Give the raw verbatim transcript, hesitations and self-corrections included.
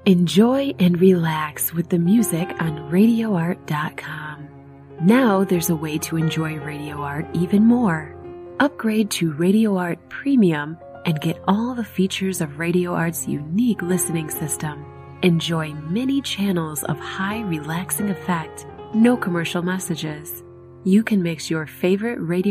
Enjoy and relax with the music on radio art dot com. Now there's a way to enjoy Radio Art even more. Upgrade to Radio Art Premium and get all the features of Radio Art's unique listening system. Enjoy many channels of high relaxing effect, no commercial messages. You can mix your favorite radio